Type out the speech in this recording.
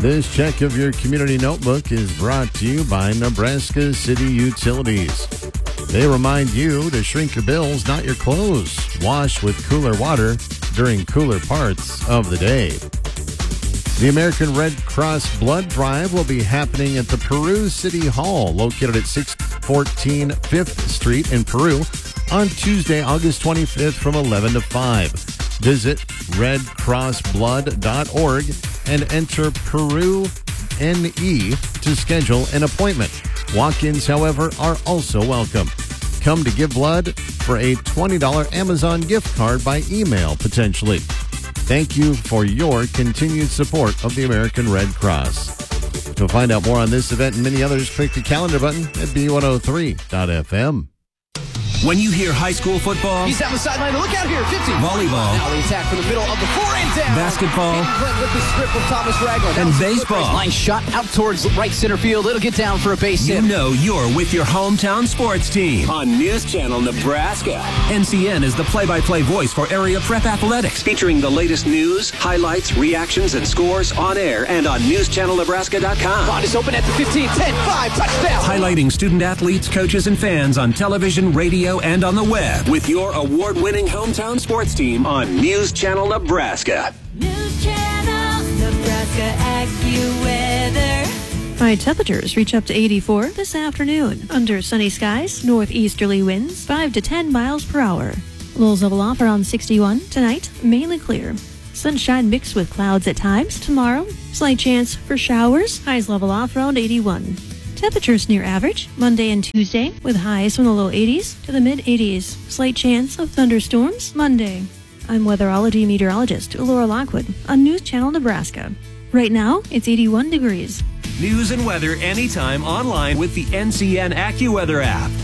This check of your community notebook is brought to you by Nebraska City Utilities. They remind you to shrink your bills, not your clothes. Wash with cooler water during cooler parts of the day. The American Red Cross Blood Drive will be happening at the Peru City Hall, located at 614 5th Street in Peru, on Tuesday, August 25th from 11 to 5. Visit redcrossblood.org and enter Peru NE to schedule an appointment. Walk-ins, however, are also welcome. Come to give blood for a $20 Amazon gift card by email, potentially. Thank you for your continued support of the American Red Cross. To find out more on this event and many others, click the calendar button at B103.fm. When you hear high school football, he's down the sideline. Look out here, 50. Volleyball. Now the attack from the middle of the floor and down. Basketball. With the strip from Thomas Ragland. And baseball. Line shot out towards right center field. It'll get down for a base hit. You know you're with your hometown sports team. On News Channel Nebraska. NCN is the play-by-play voice for area prep athletics. Featuring the latest news, highlights, reactions, and scores on air and on newschannelnebraska.com. Bond is open at the 15, 10, 5, touchdown. Highlighting student athletes, coaches, and fans on television, radio, and on the web. With your award-winning hometown sports team on News Channel Nebraska. News Channel Nebraska AccuWeather. High temperatures reach up to 84 this afternoon. Under sunny skies, northeasterly winds 5 to 10 miles per hour. Lows level off around 61. Tonight, mainly clear. Sunshine mixed with clouds at times. Tomorrow, slight chance for showers. Highs level off around 81. Temperatures near average Monday and Tuesday, with highs from the low 80s to the mid-80s. Slight chance of thunderstorms Monday. I'm weatherology meteorologist Laura Lockwood on News Channel Nebraska. Right now, it's 81 degrees. News and weather anytime online with the NCN AccuWeather app.